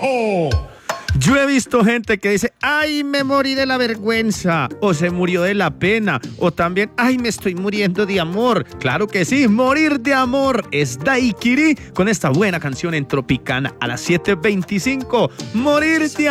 Yo he visto gente que dice, ay, me morí de la vergüenza, o se murió de la pena, o también, ay, me estoy muriendo de amor. Claro que sí, morir de amor es Daiquiri con esta buena canción en Tropicana a las 7:25. Morir de